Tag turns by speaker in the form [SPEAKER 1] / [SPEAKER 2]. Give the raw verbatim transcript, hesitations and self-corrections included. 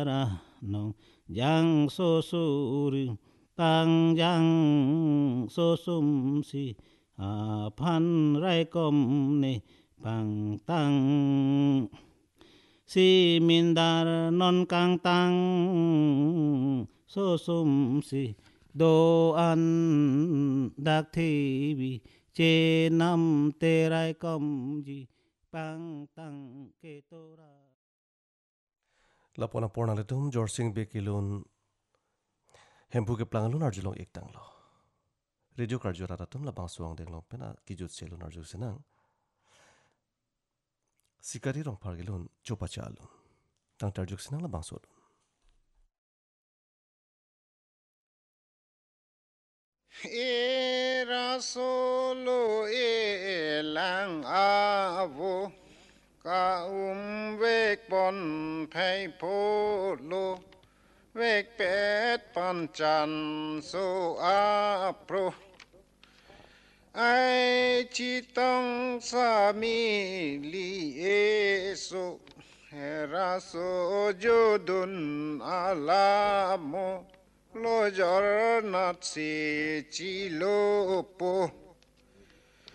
[SPEAKER 1] ra nong giang so su tang giang so sum si a phan rai kom ne bang tang si min dar non kang tang so sum si do an dak thi bi che nam te rai kom ji bang tang ke to ra
[SPEAKER 2] lapona porna le tum jor sing be kilun hempu ke plangalun arjulong ek tang lo radio karjo rata tum la bangsuang deng lo pena kijut selun arju senang sikari rong pargelun chopa chalun tang tarjuk senang la bangsol
[SPEAKER 3] Era solo elang avo ka um vek pon phai polo vek pet pan chan so apro ai chi tong sa mi li eso era so jodun alamo lo jor nat si chi lo po